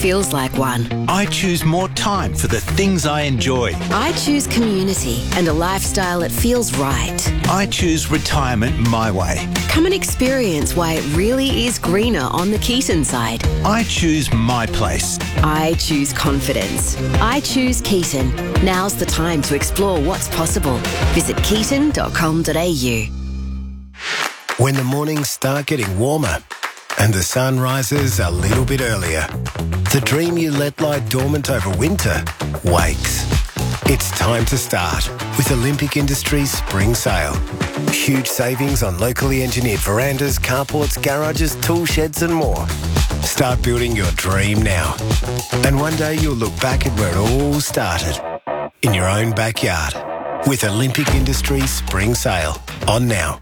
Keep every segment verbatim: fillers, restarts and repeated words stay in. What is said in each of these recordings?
feels like one. I choose more time for the things I enjoy. I choose community and a lifestyle that feels right. I choose retirement my way. Come and experience why it really is greener on the Keaton side. I choose my place. I choose confidence. I choose Keaton. Now's the time to explore what's possible. Visit keaton dot com dot a u. When the mornings start getting warmer and the sun rises a little bit earlier, the dream you let lie dormant over winter wakes. It's time to start with Olympic Industries Spring Sale. Huge savings on locally engineered verandas, carports, garages, tool sheds and more. Start building your dream now. And one day you'll look back at where it all started, in your own backyard. With Olympic Industries Spring Sale. On now.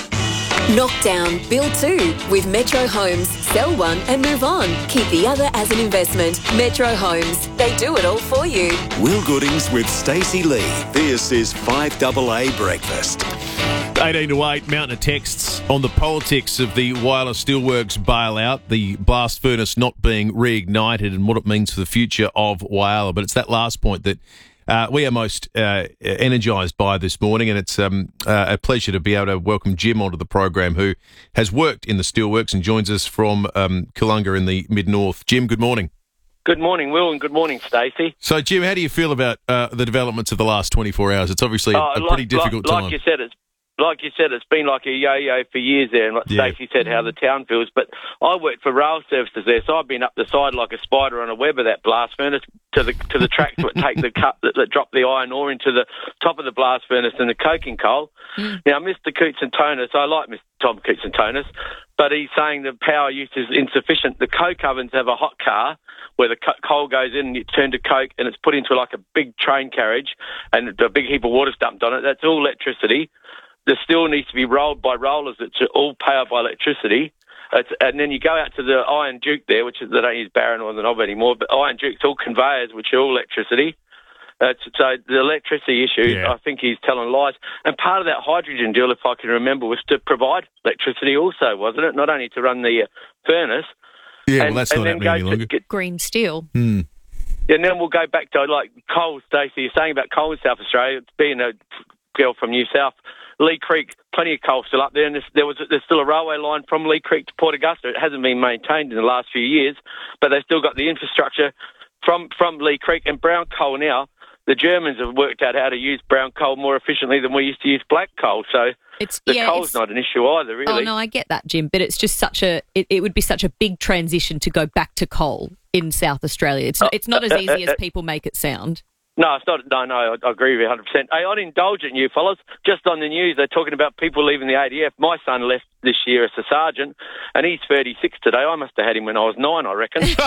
Knock down, build two with Metro Homes. Sell one and move on. Keep the other as an investment. Metro Homes. They do it all for you. Will Goodings with Stacey Lee. This is five A A Breakfast. eighteen to eight, mountain of texts on the politics of the Whyalla Steelworks bailout, the blast furnace not being reignited and what it means for the future of Whyalla. But it's that last point that Uh, we are most uh, energised by this morning, and it's um, uh, a pleasure to be able to welcome Jim onto the program, who has worked in the steelworks and joins us from um, Callunga in the mid-north. Jim, good morning. Good morning, Will, and good morning, Stacey. So, Jim, how do you feel about uh, the developments of the last twenty-four hours? It's obviously a, uh, a like, pretty difficult like, time. Like you said, it's Like you said, it's been like a yo-yo for years there, and like Yeah. Stacey said, how the town feels. But I worked for rail services there, so I've been up the side like a spider on a web of that blast furnace to the to the tracks that take the cut that, that drop the iron ore into the top of the blast furnace and the coking coal. Mm. Now, Mister Koutsantonis, I like Mister Tom Koutsantonis, but he's saying the power use is insufficient. The coke ovens have a hot car where the co- coal goes in and you turn to coke, and it's put into like a big train carriage, and a big heap of water's dumped on it. That's all electricity. The steel needs to be rolled by rollers that's all powered by electricity. It's, and then you go out to the Iron Duke there, which is, they don't use Barron or the Knob anymore, but Iron Duke's all conveyors, which are all electricity. Uh, so the electricity issue, Yeah. I think he's telling lies. And part of that hydrogen deal, if I can remember, was to provide electricity also, wasn't it? Not only to run the uh, furnace. Yeah, and, well, that's and not then happening go any to longer. get- Green steel. Hmm. And then we'll go back to, like, coal, Stacey. You're saying about coal in South Australia, being a girl from New South, Lee Creek, plenty of coal still up there, and there's, there was there's still a railway line from Lee Creek to Port Augusta. It hasn't been maintained in the last few years, but they've still got the infrastructure from, from Lee Creek. And brown coal now, the Germans have worked out how to use brown coal more efficiently than we used to use black coal. So It's the yeah, coal's it's, not an issue either, really. Oh no, I get that, Jim, but it's just such a it, it would be such a big transition to go back to coal in South Australia. It's not, it's not as easy as people make it sound. No, it's not. No, no, I, I agree with you one hundred percent. Hey, I'd indulge in you fellas. Just on the news, they're talking about people leaving the A D F. My son left this year as a sergeant, and he's thirty-six today. I must have had him when I was nine, I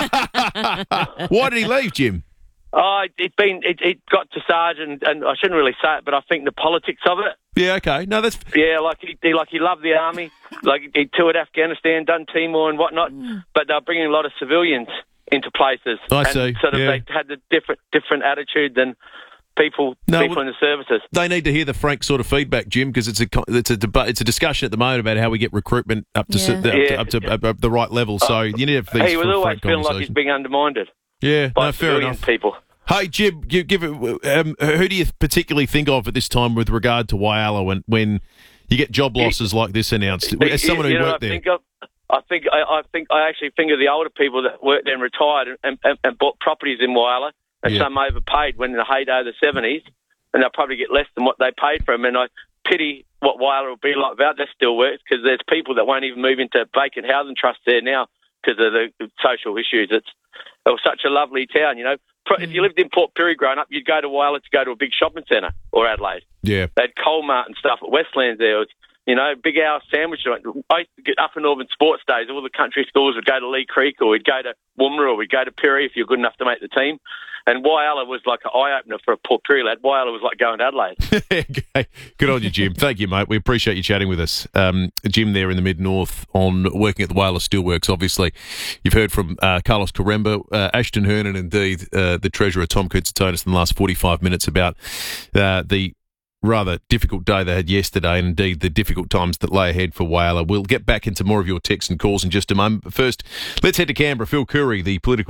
reckon. Why did he leave, Jim? Oh, it been it, it got to sergeant, and I shouldn't really say it, but I think the politics of it. Yeah, okay. No, that's... Yeah, like he, he like he loved the army, like he toured Afghanistan, done Timor and whatnot, but they're bringing a lot of civilians into places. I and see, Sort of yeah. they had the different different attitude than people No, people well, in the services. They need to hear the frank sort of feedback, Jim, because it's a co- it's a debate, it's a discussion at the moment about how we get recruitment up to Yeah. s- the, Yeah. up to, up to up, up the right level. So you need to have these He was for always frank feeling like conversation. he's being undermined Yeah, by no, fair civilian enough. people. Hey, Jim, give, give it. Um, who do you particularly think of at this time with regard to Whyalla when when you get job losses like this announced? As someone who You know, worked I there, think of, I think I, I think I actually think of the older people that worked there and retired and, and, and bought properties in Whyalla, and Yeah. some overpaid when in the heyday of the seventies, and they'll probably get less than what they paid for them. And I pity what Whyalla will be like without their steelworks, because there's people that won't even move into vacant housing trusts there now because of the social issues. It's it was such a lovely town, you know. Pro- If you lived in Port Pirie growing up, you'd go to Whyalla to go to a big shopping centre, or Adelaide. yeah, They had Colmart and stuff at Westlands there. It was, you know, big hour sandwich joint. I used to get up in Auburn sports days. All the country schools would go to Lee Creek, or we'd go to Woomera, or we'd go to Pirie if you're good enough to make the team. And Whyalla was like an eye-opener for a Port Pirie lad. Whyalla was like going to Adelaide. Okay. Good on you, Jim. Thank you, mate. We appreciate you chatting with us. Um, Jim there in the mid-north on working at the Whyalla Steelworks, obviously. You've heard from uh, Carlos Caremba, uh, Ashton Hearn, and indeed uh, the Treasurer, Tom Koutsantonis, in the last forty-five minutes about uh, the rather difficult day they had yesterday, and indeed the difficult times that lay ahead for Whyalla. We'll get back into more of your texts and calls in just a moment. But first, let's head to Canberra. Phil Curry, the political